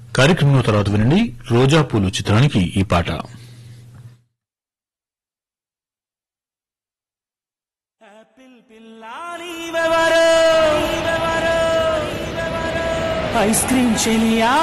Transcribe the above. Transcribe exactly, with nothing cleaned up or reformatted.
కార్యక్రమంలో తర్వాత వినండి రోజా పూలు చిత్రానికి ఈ పాట. ఐస్ క్రీమ్ చెలియా